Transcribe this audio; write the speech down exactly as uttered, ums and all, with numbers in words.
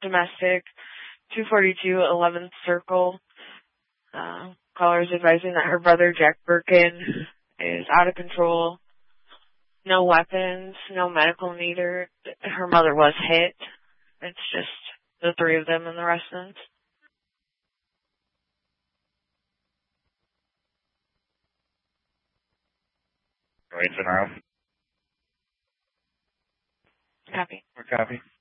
domestic, two forty-two eleventh Circle. Uh, caller is advising that her brother, Jack Birkin, is out of control. No weapons, no medical needed. Her mother was hit. It's just the three of them in the residence. Wait, General. Copy. We're copy.